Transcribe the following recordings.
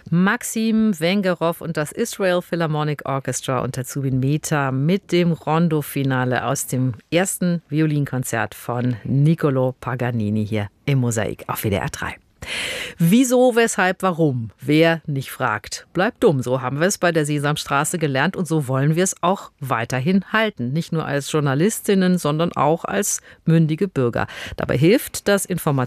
Maxim Vengerov und das Israel Philharmonic Orchestra unter Zubin Mehta mit dem Rondo-Finale aus dem ersten Violinkonzert von Niccolò Paganini hier im Mosaik auf WDR 3. Wieso, weshalb, warum? Wer nicht fragt, bleibt dumm. So haben wir es bei der Sesamstraße gelernt und so wollen wir es auch weiterhin halten. Nicht nur als Journalistinnen, sondern auch als mündige Bürger. Dabei hilft das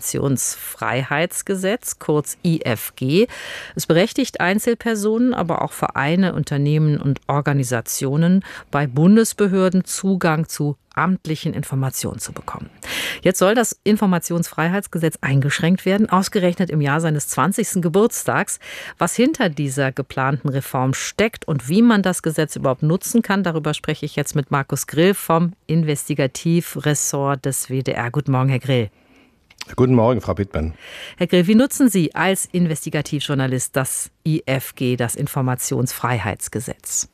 Informationsfreiheitsgesetz, kurz IFG. Es berechtigt Einzelpersonen, aber auch Vereine, Unternehmen und Organisationen bei Bundesbehörden Zugang zu amtlichen Informationen zu bekommen. Jetzt soll das Informationsfreiheitsgesetz eingeschränkt werden, ausgerechnet im Jahr seines 20. Geburtstags. Was hinter dieser geplanten Reform steckt und wie man das Gesetz überhaupt nutzen kann, darüber spreche ich jetzt mit Markus Grill vom Investigativressort des WDR. Guten Morgen, Herr Grill. Guten Morgen, Frau Bittmann. Herr Grill, wie nutzen Sie als Investigativjournalist das IFG, das Informationsfreiheitsgesetz?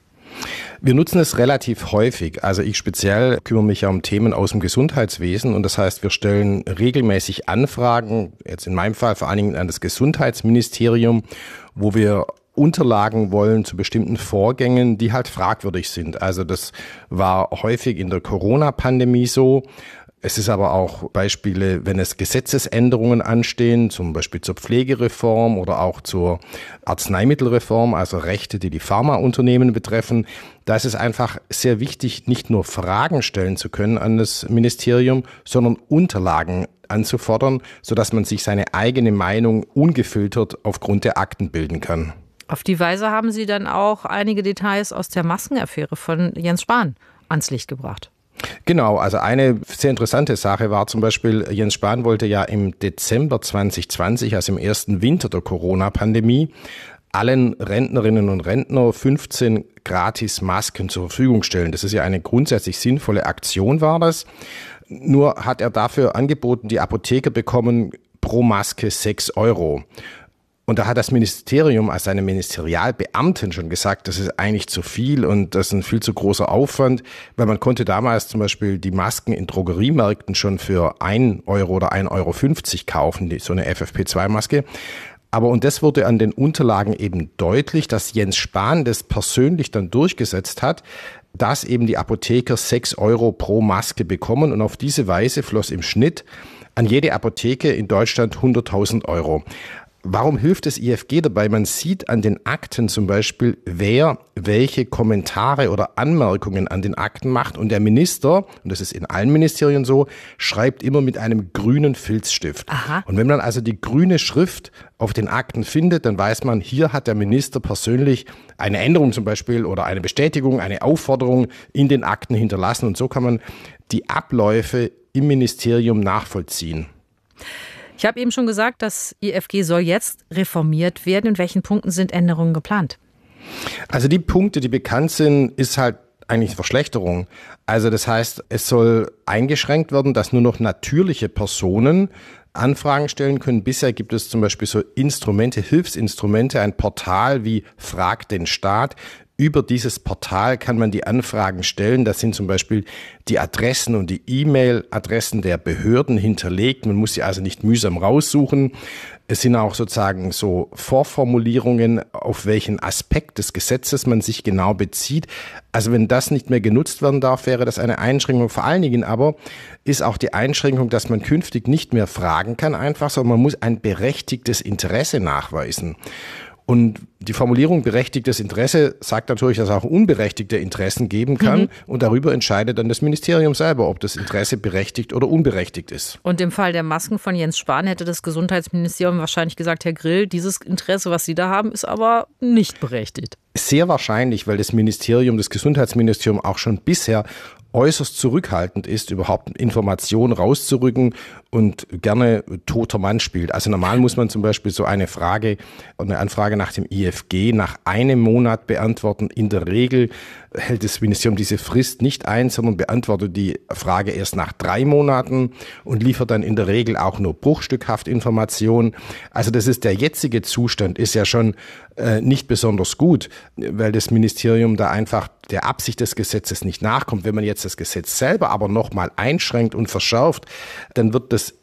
Wir nutzen es relativ häufig. Also ich speziell kümmere mich ja um Themen aus dem Gesundheitswesen und das heißt, wir stellen regelmäßig Anfragen, jetzt in meinem Fall vor allen Dingen an das Gesundheitsministerium, wo wir Unterlagen wollen zu bestimmten Vorgängen, die halt fragwürdig sind. Also das war häufig in der Corona-Pandemie so. Es ist aber auch Beispiele, wenn es Gesetzesänderungen anstehen, zum Beispiel zur Pflegereform oder auch zur Arzneimittelreform, also Rechte, die die Pharmaunternehmen betreffen. Da ist es einfach sehr wichtig, nicht nur Fragen stellen zu können an das Ministerium, sondern Unterlagen anzufordern, sodass man sich seine eigene Meinung ungefiltert aufgrund der Akten bilden kann. Auf die Weise haben Sie dann auch einige Details aus der Maskenaffäre von Jens Spahn ans Licht gebracht. Genau, also eine sehr interessante Sache war zum Beispiel, Jens Spahn wollte ja im Dezember 2020, also im ersten Winter der Corona-Pandemie, allen Rentnerinnen und Rentner 15 gratis Masken zur Verfügung stellen. Das ist ja eine grundsätzlich sinnvolle Aktion, war das. Nur hat er dafür angeboten, die Apotheker bekommen pro Maske 6 €. Und da hat das Ministerium als seine Ministerialbeamten schon gesagt, das ist eigentlich zu viel und das ist ein viel zu großer Aufwand, weil man konnte damals zum Beispiel die Masken in Drogeriemärkten schon für 1 € oder 1,50 € kaufen, so eine FFP2-Maske. Und das wurde an den Unterlagen eben deutlich, dass Jens Spahn das persönlich dann durchgesetzt hat, dass eben die Apotheker 6 € pro Maske bekommen und auf diese Weise floss im Schnitt an jede Apotheke in Deutschland 100.000 €. Warum hilft das IFG dabei? Man sieht an den Akten zum Beispiel, wer welche Kommentare oder Anmerkungen an den Akten macht. Und der Minister, und das ist in allen Ministerien so, schreibt immer mit einem grünen Filzstift. Aha. Und wenn man also die grüne Schrift auf den Akten findet, dann weiß man, hier hat der Minister persönlich eine Änderung zum Beispiel oder eine Bestätigung, eine Aufforderung in den Akten hinterlassen. Und so kann man die Abläufe im Ministerium nachvollziehen. Ich habe eben schon gesagt, das IFG soll jetzt reformiert werden. In welchen Punkten sind Änderungen geplant? Also die Punkte, die bekannt sind, ist halt eigentlich Verschlechterung. Also das heißt, es soll eingeschränkt werden, dass nur noch natürliche Personen Anfragen stellen können. Bisher gibt es zum Beispiel so Instrumente, Hilfsinstrumente, ein Portal wie Frag den Staat. Über dieses Portal kann man die Anfragen stellen. Das sind zum Beispiel die Adressen und die E-Mail-Adressen der Behörden hinterlegt. Man muss sie also nicht mühsam raussuchen. Es sind auch sozusagen so Vorformulierungen, auf welchen Aspekt des Gesetzes man sich genau bezieht. Also wenn das nicht mehr genutzt werden darf, wäre das eine Einschränkung. Vor allen Dingen aber ist auch die Einschränkung, dass man künftig nicht mehr fragen kann einfach, sondern man muss ein berechtigtes Interesse nachweisen. Und die Formulierung berechtigtes Interesse sagt natürlich, dass es auch unberechtigte Interessen geben kann. Und darüber entscheidet dann das Ministerium selber, ob das Interesse berechtigt oder unberechtigt ist. Und im Fall der Masken von Jens Spahn hätte das Gesundheitsministerium wahrscheinlich gesagt, Herr Grill, dieses Interesse, was Sie da haben, ist aber nicht berechtigt. Sehr wahrscheinlich, weil das Gesundheitsministerium auch schon bisher äußerst zurückhaltend ist, überhaupt Informationen rauszurücken und gerne toter Mann spielt. Also normal muss man zum Beispiel so eine Anfrage nach dem IFG nach einem Monat beantworten. In der Regel hält das Ministerium diese Frist nicht ein, sondern beantwortet die Frage erst nach 3 Monaten und liefert dann in der Regel auch nur bruchstückhaft Informationen. Also der jetzige Zustand ist ja schon nicht besonders gut, weil das Ministerium da einfach der Absicht des Gesetzes nicht nachkommt. Wenn man jetzt das Gesetz selber aber nochmal einschränkt und verschärft, dann wird das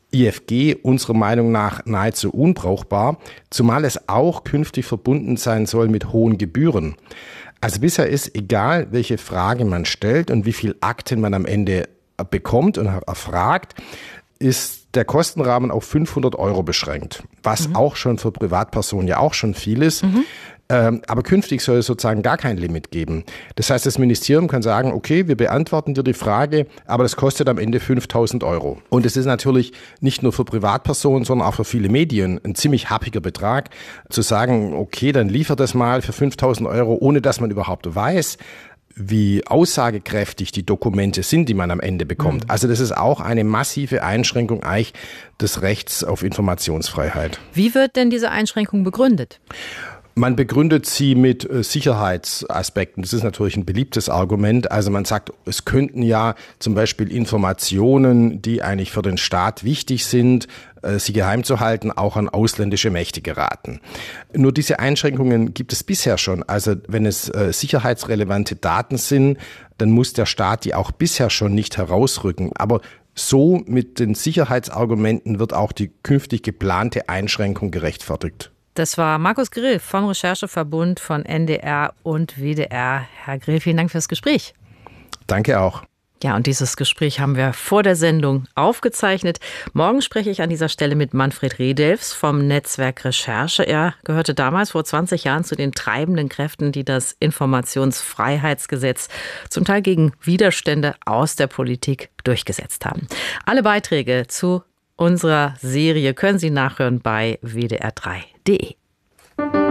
IFG unserer Meinung nach nahezu unbrauchbar, zumal es auch künftig verbunden sein soll mit hohen Gebühren. Also bisher ist egal, welche Frage man stellt und wie viel Akten man am Ende bekommt und erfragt, ist der Kostenrahmen auf 500 € beschränkt, was auch schon für Privatpersonen ja auch schon viel ist. Aber künftig soll es sozusagen gar kein Limit geben. Das heißt, das Ministerium kann sagen, okay, wir beantworten dir die Frage, aber das kostet am Ende 5.000 €. Und es ist natürlich nicht nur für Privatpersonen, sondern auch für viele Medien ein ziemlich happiger Betrag, zu sagen, okay, dann liefert das mal für 5.000 €, ohne dass man überhaupt weiß, wie aussagekräftig die Dokumente sind, die man am Ende bekommt. Also das ist auch eine massive Einschränkung eigentlich des Rechts auf Informationsfreiheit. Wie wird denn diese Einschränkung begründet? Man begründet sie mit Sicherheitsaspekten. Das ist natürlich ein beliebtes Argument. Also man sagt, es könnten ja zum Beispiel Informationen, die eigentlich für den Staat wichtig sind, sie geheim zu halten, auch an ausländische Mächte geraten. Nur diese Einschränkungen gibt es bisher schon. Also wenn es sicherheitsrelevante Daten sind, dann muss der Staat die auch bisher schon nicht herausrücken. Aber so mit den Sicherheitsargumenten wird auch die künftig geplante Einschränkung gerechtfertigt. Das war Markus Grill vom Rechercheverbund von NDR und WDR. Herr Grill, vielen Dank fürs Gespräch. Danke auch. Ja, und dieses Gespräch haben wir vor der Sendung aufgezeichnet. Morgen spreche ich an dieser Stelle mit Manfred Rehdelfs vom Netzwerk Recherche. Er gehörte damals vor 20 Jahren zu den treibenden Kräften, die das Informationsfreiheitsgesetz zum Teil gegen Widerstände aus der Politik durchgesetzt haben. Alle Beiträge zu unserer Serie können Sie nachhören bei wdr3.de.